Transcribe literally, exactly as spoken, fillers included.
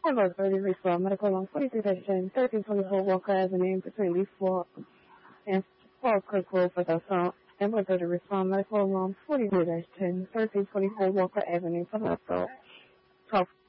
Hamburg thirty Reefwell Medical along forty-three ten, thirteen twenty-four Walker Avenue between Leafwell and Falkirk Road for the South. Hamburg thirty Reefwell Medical along forty-three ten, thirteen twenty-four Walker Avenue for the South.